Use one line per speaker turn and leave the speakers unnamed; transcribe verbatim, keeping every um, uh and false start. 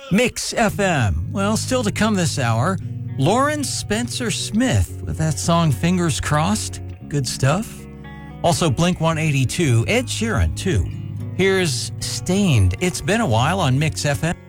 Mix F M. Well, still to come this hour, Lauren Spencer Smith with that song Fingers Crossed. Good stuff. Also, Blink one eighty-two, Ed Sheeran, too. Here's Stained. It's been a while on Mix F M.